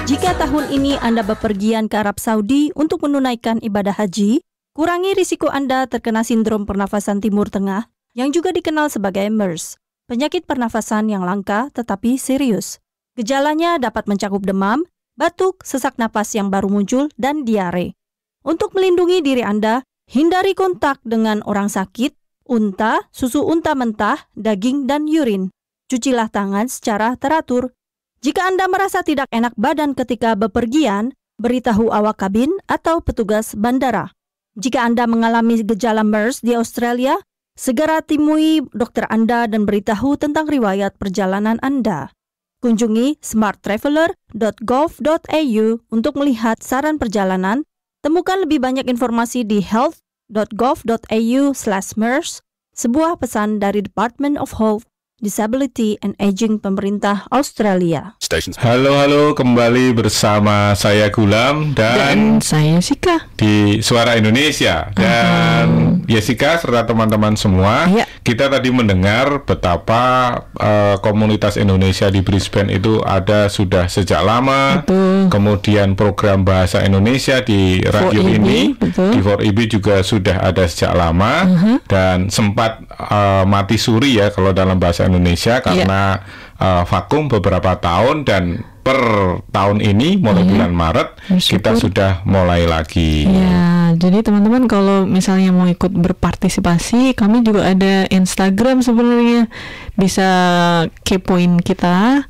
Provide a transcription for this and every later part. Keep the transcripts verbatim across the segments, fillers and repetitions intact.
Jika tahun ini Anda bepergian ke Arab Saudi untuk menunaikan ibadah haji, kurangi risiko Anda terkena sindrom pernafasan Timur Tengah yang juga dikenal sebagai MERS, penyakit pernafasan yang langka tetapi serius. Gejalanya dapat mencakup demam, batuk, sesak napas yang baru muncul, dan diare. Untuk melindungi diri Anda, hindari kontak dengan orang sakit, unta, susu unta mentah, daging, dan yurin. Cucilah tangan secara teratur. Jika Anda merasa tidak enak badan ketika bepergian, beritahu awak kabin atau petugas bandara. Jika Anda mengalami gejala MERS di Australia, segera temui dokter Anda dan beritahu tentang riwayat perjalanan Anda. Kunjungi smart traveler dot gov dot a u untuk melihat saran perjalanan. Temukan lebih banyak informasi di health dot gov dot a u slash MERS, sebuah pesan dari Department of Health, Disability and Aging Pemerintah Australia. Halo, halo, kembali bersama saya Gulam dan, dan saya Sika di Suara Indonesia. Dan uh-huh. Jessica serta teman-teman semua, ya. Kita tadi mendengar betapa uh, komunitas Indonesia di Brisbane itu ada sudah sejak lama. Betul. Kemudian program Bahasa Indonesia di radio ini, betul. Di four E B juga sudah ada sejak lama. Uh-huh. Dan sempat uh, mati suri ya kalau dalam bahasa Indonesia karena ya. Uh, vakum beberapa tahun, dan per tahun ini mulai yeah. bulan Maret Bersyukur. Kita sudah mulai lagi. Ya, jadi teman-teman kalau misalnya mau ikut berpartisipasi, kami juga ada Instagram sebenarnya, bisa kepoin kita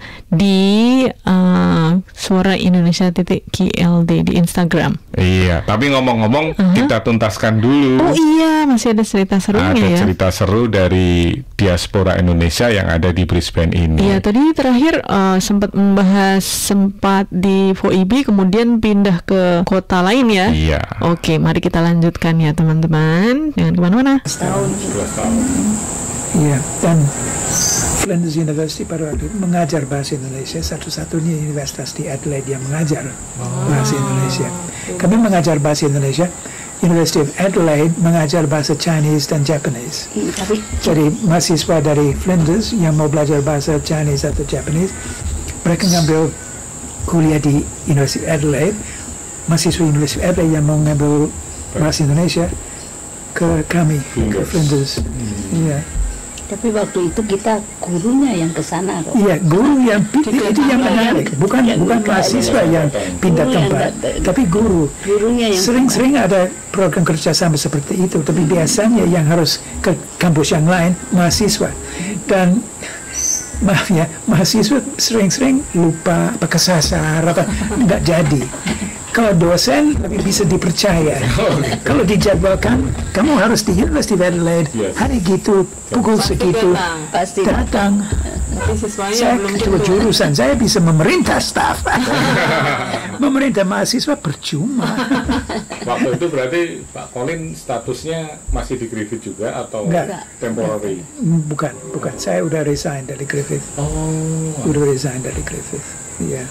di uh, suara Indonesia titik K L D di Instagram. Iya, tapi ngomong-ngomong uh-huh. kita tuntaskan dulu. Oh iya, masih ada cerita serunya ada ya. Ada cerita seru dari diaspora Indonesia yang ada di Brisbane ini. Iya, tadi terakhir uh, sempat membahas sempat di four E B, kemudian pindah ke kota lain ya. Iya. Oke, mari kita lanjutkan ya teman-teman. Jangan kemana-mana. Setahun. Iya, dan Flinders University pada waktu itu mengajar bahasa Indonesia, satu-satunya universitas di Adelaide yang mengajar oh. bahasa Indonesia. Kami mengajar bahasa Indonesia. University of Adelaide mengajar bahasa Chinese dan Japanese. Hmm, Jadi mahasiswa dari Flinders yang mau belajar bahasa Chinese atau Japanese, mereka ngambil kuliah di University of Adelaide. Mahasiswa University of Adelaide yang mau ngambil bahasa Indonesia ke kami, Flinders. ke Flinders. Hmm. Yeah. Tapi waktu itu kita gurunya yang ke sana. Iya, guru yang pindah, itu yang menarik. Bukan yang bukan mahasiswa yang pindah tempat, tapi guru. Sering-sering ada program kerjasama seperti itu, tapi biasanya yang harus ke kampus yang lain mahasiswa. Dan maaf ya, mahasiswa sering-sering lupa, apa kesasar, apa nggak jadi. Kalau dosen lebih bisa dipercaya. Kalau dijadwalkan, kamu harus di University of Adelaide yes. hari gitu, pukul pasti segitu, datang. Pasti datang. Saya ketua jurusan, saya bisa memerintah staf. Memerintah mahasiswa percuma. Waktu itu berarti Pak Colin statusnya masih di Griffith juga atau Enggak. temporary? Bukan, bukan. Saya udah resign dari Griffith. Oh. Udah resign dari Griffith. Iya.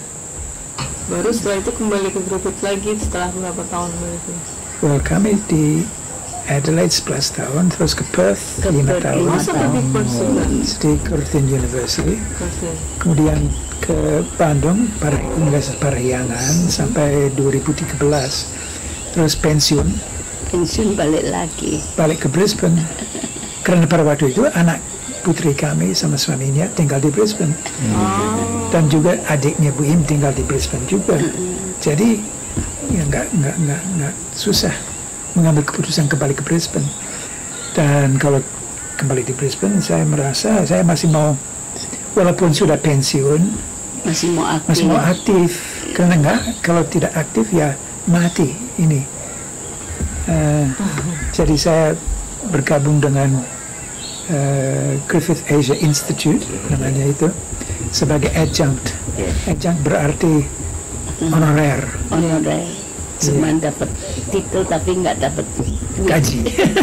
Baru setelah itu kembali ke Griffith lagi setelah berapa tahun berarti? Well, kami di Adelaide sebelas tahun, terus ke Perth lima tahun. Masa pergi ke Perth juga? Di Curtin University. Kemudian ke Bandung, pada Universitas Parahyangan sampai dua ribu tiga belas. Terus pensiun. Pensiun balik lagi. Balik ke Brisbane. Karena pada waktu itu anak putri kami sama suaminya tinggal di Brisbane. Oh. Dan juga adiknya Bu Im tinggal di Brisbane juga. Mm-hmm. Jadi ya nggak nggak nggak nggak susah mengambil keputusan kembali ke Brisbane. Dan kalau kembali di Brisbane, saya merasa saya masih mau, walaupun sudah pensiun, masih mau aktif. Masih mau aktif. Karena nggak, kalau tidak aktif ya mati ini. Uh, uh-huh. Jadi saya bergabung dengan Uh, Griffith Asia Institute namanya itu sebagai adjunct. Yeah. Adjunct berarti honorer. Honorer. Cuma yeah. dapat titel tapi nggak dapat gaji.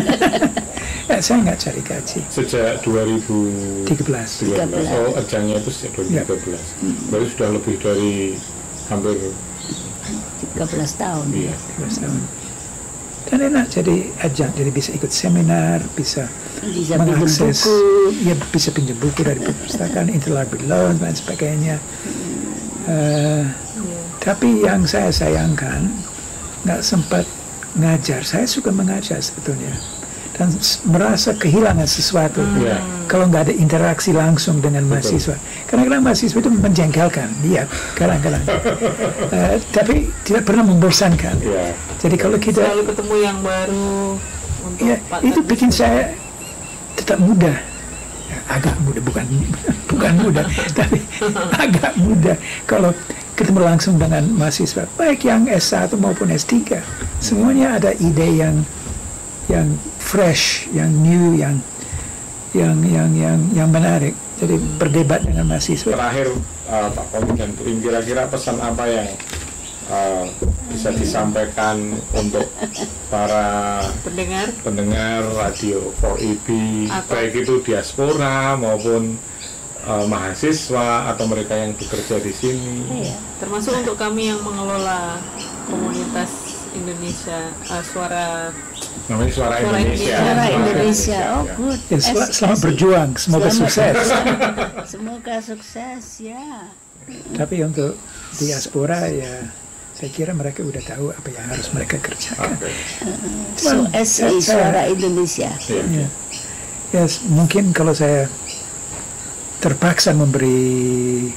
eh, saya nggak cari gaji. Sejak dua ribu tiga belas. Oh, adjunctnya itu sejak dua ribu tiga belas. Yeah. Hmm. Berarti sudah lebih dari hampir tiga belas tahun. Iya. tiga belas tahun. Dan enak jadi adjunct, jadi bisa ikut seminar, bisa, bisa mengakses, ya bisa pinjam buku dari perpustakaan, interlibrary loan dan sebagainya. Uh, Tapi yang saya sayangkan nggak sempat ngajar. Saya suka mengajar sebetulnya dan merasa kehilangan sesuatu yeah. kalau nggak ada interaksi langsung dengan mahasiswa. Kadang-kadang mahasiswa itu menjengkelkan dia, kadang-kadang, uh, tapi tidak pernah membosankan. Yeah. Jadi kalau kita selalu ketemu yang baru, untuk ya, itu bikin saya tetap muda, ya, agak muda, bukan bukan muda, tapi agak muda kalau ketemu langsung dengan mahasiswa, baik yang S satu maupun S tiga, semuanya ada ide yang yang fresh, yang new, yang yang yang yang yang menarik. Jadi berdebat dengan mahasiswa. Terakhir uh, Pak Colin dan Bu Im, kira-kira pesan apa yang uh, bisa disampaikan untuk para pendengar pendengar radio four E B, baik itu diaspora maupun uh, mahasiswa atau mereka yang bekerja di sini, iya. termasuk untuk kami yang mengelola komunitas Indonesia, uh, suara namanya Suara Indonesia. Suara Indonesia, oh ya. good. Ya, sel selamat berjuang, semoga Selamat sukses. Semoga sukses ya. Tapi untuk diaspora ya, saya kira mereka udah tahu apa yang harus mereka kerjakan. Okay. So S I Suara Indonesia. Yeah. Ya, ya mungkin kalau saya terpaksa memberi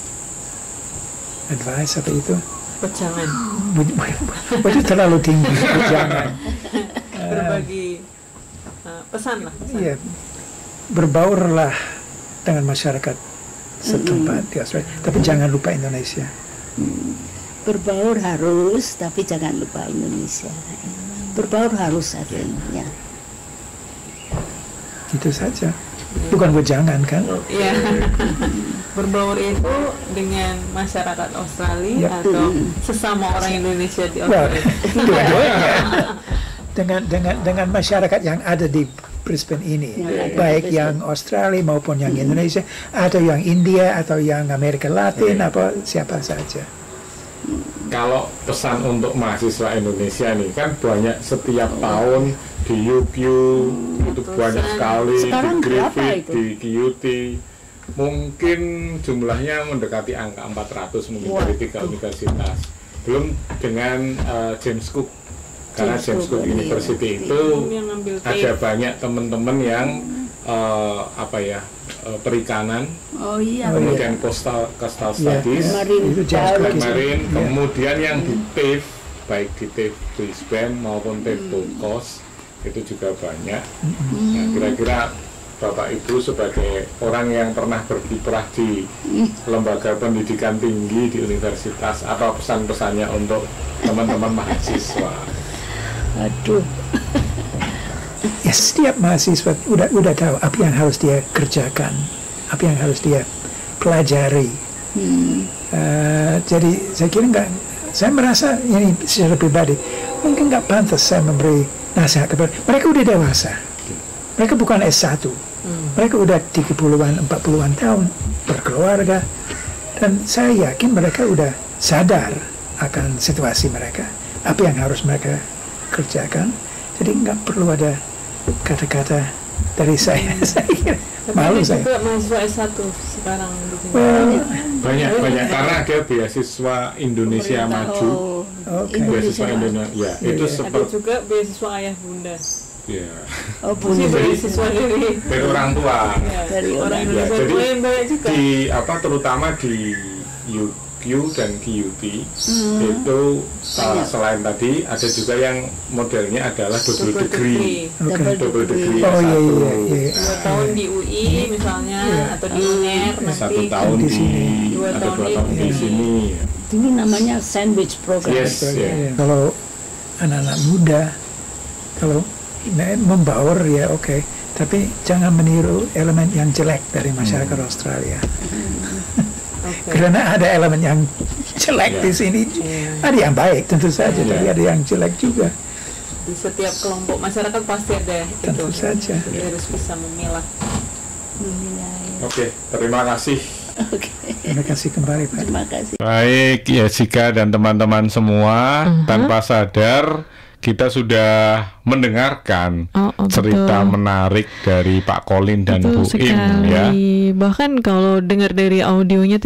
advice apa itu, jangan itu terlalu tinggi, jangan. berbagi uh, pesan lah. Pesan. Iya, berbaurlah dengan masyarakat setempat di Australia, tapi jangan lupa Indonesia. Berbaur harus, tapi jangan lupa Indonesia. Berbaur harus artinya. Gitu saja. Bukan buat jangan kan? Iya. Berbaur itu dengan masyarakat Australia Yep. atau sesama orang Indonesia di Well, Australia. dua-duanya. dengan dengan dengan masyarakat yang ada di Brisbane ini, Ya, baik Brisbane. yang Australia maupun yang Indonesia, atau yang India atau yang Amerika Latin, Okay. apa siapa saja. Kalau pesan untuk mahasiswa Indonesia nih, kan banyak setiap tahun di U Q itu banyak sekali, Sekarang di berapa Griffith, itu? di Q U T, mungkin jumlahnya mendekati angka empat ratus mungkin Wah. dari tiga universitas. Belum dengan uh, James Cook, karena James James Cook Cook, University iya. itu Yang ngambil ada tape. banyak teman-teman yang uh, apa ya uh, perikanan, Oh iya. Oh, kemudian coastal coastal Iya, studies, iya. Marine Itu James Cook itu. kemarin, Iya. kemudian yang di T A F E, baik di T A F E Brisbane maupun T A F E Gold Coast itu juga banyak. Nah, kira-kira Bapak Ibu sebagai orang yang pernah berkiprah di lembaga pendidikan tinggi di universitas, apa pesan-pesannya untuk teman-teman mahasiswa? Aduh. Ya, setiap mahasiswa udah udah tahu apa yang harus dia kerjakan, apa yang harus dia pelajari. Hmm. Uh, jadi saya kira nggak, saya merasa ini secara pribadi mungkin nggak pantas saya memberi nasihat kepada mereka. Udah dewasa, mereka bukan S satu, mereka udah tiga puluhan, empat puluhan tahun berkeluarga, dan saya yakin mereka udah sadar akan situasi mereka, apa yang harus mereka kerjakan. Jadi nggak perlu ada kata-kata dari saya. Saya kira Tapi malu ada saya. juga mahasiswa S satu sekarang di sini. Well, Banyak banyak karena ada beasiswa Indonesia Maju, Oh, Oke. beasiswa Indonesia. Indonesia, ya Iya, itu iya. Ada seperti juga beasiswa ayah bunda. ya, Oh, Ini boleh. beasiswa dari dari orang tua. ya, Dari orang orang. Indonesia Ya, jadi lumayan banyak juga. Di apa terutama di U Q dan Q U T itu uh, selain tadi ada juga yang modelnya adalah double Double degree, Oke. Double double degree degree. Oh S iya satu, iya iya. Dua tahun di U I misalnya Iya. atau di U N E R nanti. satu tahun Di di, sini. Dua atau tahun dua di tahun di sini. sini. Ini namanya sandwich program. Yes, ya. Ya, kalau anak-anak muda, kalau me- membaur ya oke, tapi jangan meniru elemen yang jelek dari masyarakat Australia. Oke. Karena ada elemen yang jelek Ya. di sini, Iya. ada yang baik tentu saja, Ya. tapi ada yang jelek juga. Di setiap kelompok masyarakat pasti ada Tentu itu. saja. Jadi harus bisa memilah. Oke, terima kasih. Oke. Terima kasih kembali Pak. Terima kasih. Baik, Jessica dan teman-teman semua, tanpa sadar kita sudah mendengarkan Oh, oh, cerita betul. menarik dari Pak Colin dan Betul Bu Im sekali. ya. Bahkan kalau dengar dari audionya tadi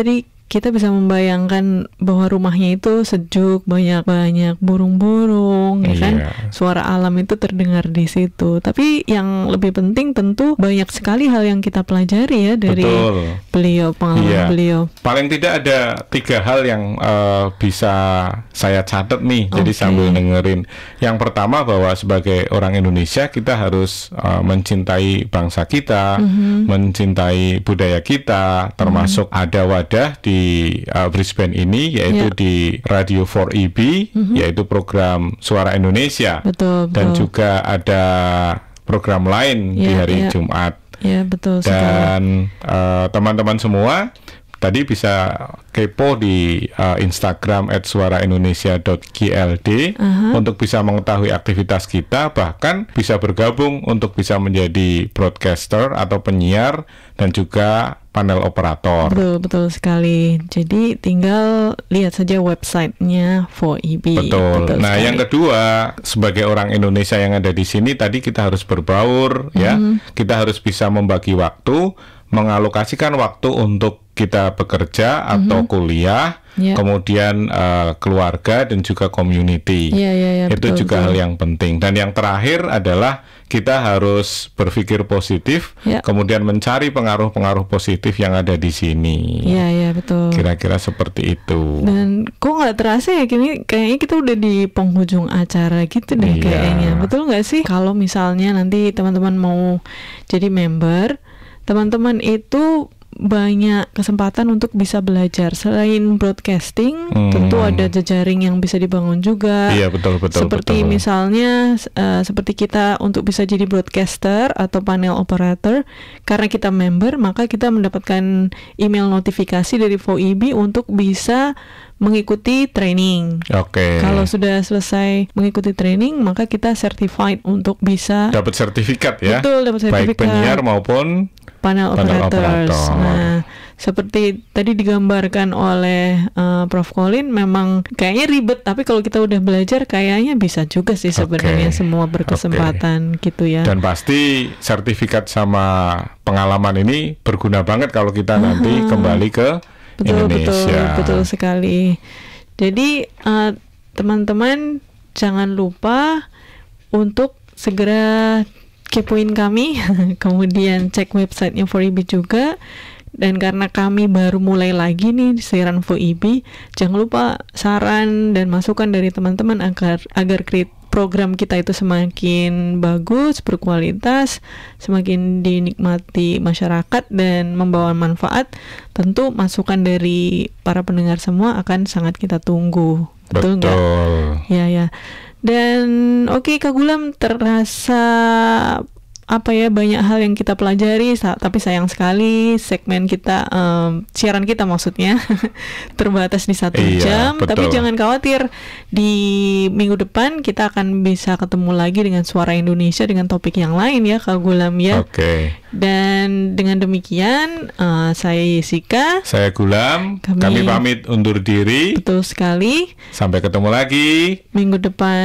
kita bisa membayangkan bahwa rumahnya itu sejuk, banyak-banyak burung-burung, ya kan? Iya. Suara alam itu terdengar di situ. Tapi yang lebih penting tentu banyak sekali hal yang kita pelajari ya dari Betul. beliau, pengalaman Iya. beliau. Paling tidak ada tiga hal yang uh, bisa saya catat nih. Jadi Oke. sambil dengerin. Yang pertama bahwa sebagai orang Indonesia kita harus uh, mencintai bangsa kita, Mm-hmm. mencintai budaya kita, termasuk mm-hmm. ada wadah di uh, Brisbane ini, yaitu Yeah. di Radio four E B, Mm-hmm. yaitu program Suara Indonesia. Betul, Dan betul. juga ada program lain di Yeah, hari yeah. Jumat. Ya, betul sekali. Dan uh, teman-teman semua tadi bisa kepo di uh, Instagram at suara indonesia dot g l d Aha. untuk bisa mengetahui aktivitas kita, bahkan bisa bergabung untuk bisa menjadi broadcaster atau penyiar dan juga panel operator. Betul, betul sekali. Jadi tinggal lihat saja websitenya four E B. Betul. Nah, sekali. yang kedua, sebagai orang Indonesia yang ada di sini, tadi kita harus berbaur, ya. Kita harus bisa membagi waktu, mengalokasikan waktu untuk kita bekerja atau kuliah, Ya. kemudian uh, keluarga dan juga community. Iya, iya, iya, Itu betul, juga betul. hal yang penting. Dan yang terakhir adalah kita harus berpikir positif, Ya. kemudian mencari pengaruh-pengaruh positif yang ada di sini. Iya, iya, betul. Kira-kira seperti itu. Dan kok nggak terasa ya kini kayaknya kita udah di penghujung acara gitu deh Iya. kayaknya. Betul nggak sih? Kalau misalnya nanti teman-teman mau jadi member, teman-teman itu banyak kesempatan untuk bisa belajar. Selain broadcasting, Hmm. tentu ada jejaring yang bisa dibangun juga. Iya, betul, betul, Seperti betul. misalnya uh, seperti kita untuk bisa jadi broadcaster atau panel operator, karena kita member, maka kita mendapatkan email notifikasi dari four E B untuk bisa mengikuti training. Oke. Kalau sudah selesai mengikuti training, maka kita certified untuk bisa Dapat sertifikat ya. Betul, dapat sertifikat. Baik penyiar maupun panel, panel operators. operator. Nah, seperti tadi digambarkan oleh uh, Prof Colin, memang kayaknya ribet, tapi kalau kita udah belajar kayaknya bisa juga sih sebenarnya Oke. semua berkesempatan gitu ya. dan pasti sertifikat sama pengalaman ini berguna banget kalau kita nanti kembali ke Betul, betul, Indonesia. betul sekali. Jadi uh, teman-teman jangan lupa untuk segera kepoin kami, kemudian cek websitenya four E B juga. Dan karena kami baru mulai lagi nih siaran four E B, jangan lupa saran dan masukan dari teman-teman agar agar krit program kita itu semakin bagus, berkualitas, semakin dinikmati masyarakat dan membawa manfaat. Tentu masukan dari para pendengar semua akan sangat kita tunggu. Betul nggak? Betul. Ya, ya. Dan oke, Kak Gulam, terasa apa ya, banyak hal yang kita pelajari, sa- tapi sayang sekali segmen kita, um, siaran kita maksudnya terbatas di satu Iya, jam. betul. Tapi jangan khawatir, di minggu depan kita akan bisa ketemu lagi dengan Suara Indonesia dengan topik yang lain ya, Kak Gulam ya. Oke. Dan dengan demikian, uh, saya Jessica. Saya Gulam. Kami- Kami pamit undur diri. Betul sekali. Sampai ketemu lagi. Minggu depan.